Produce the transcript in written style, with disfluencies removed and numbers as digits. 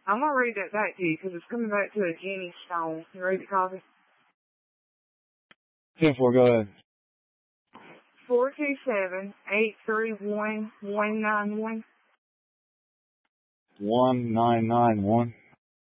I'm going to read that back to you because it's coming back to a Jenny Stone. You ready to copy? 10-4, go ahead. 427-831-191. 1991.